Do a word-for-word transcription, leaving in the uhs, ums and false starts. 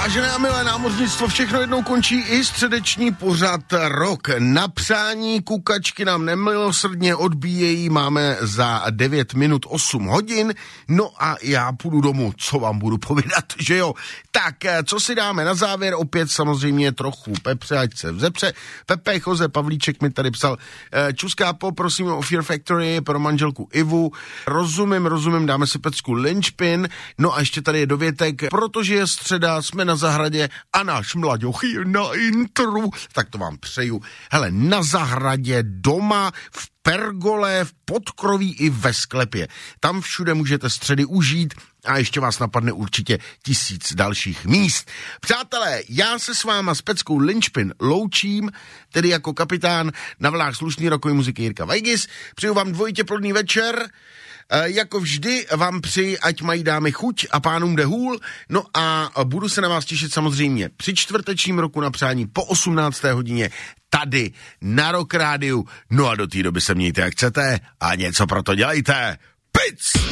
Vážené a milé námořnictvo, všechno jednou končí i středeční pořad Rok na přání. Kukačky nám nemilosrdně odbíjejí, máme za devět minut osm hodin, no a já půjdu domů, co vám budu povídat, že jo. Tak, co si dáme na závěr, opět samozřejmě trochu Pepře, ať se vzepře. Pepe Jose Pavlíček mi tady psal, Čuská, poprosím o Fear Factory pro manželku Ivu, rozumím, rozumím, dáme si pecku Linchpin, no a ještě tady je dovětek, protože je středa, jsme na zahradě a náš mlaďoch je na intru, tak to vám přeju. Hele, na zahradě, doma, v pergole, v podkroví i ve sklepě. Tam všude můžete středy užít a ještě vás napadne určitě tisíc dalších míst. Přátelé, já se s váma s peckou Linchpin loučím, tedy jako kapitán na vlnách slušný rokový muziky Jirka Vajgis. Přeju vám dvojitě plodný večer. E, jako vždy vám přeji, ať mají dámy chuť a pánům jde hůl. No a budu se na vás těšit samozřejmě při čtvrtečním Roku na přání po osmnácté hodině tady na Rock Rádiu. No a do té doby se mějte jak chcete a něco pro to dělejte. Pic!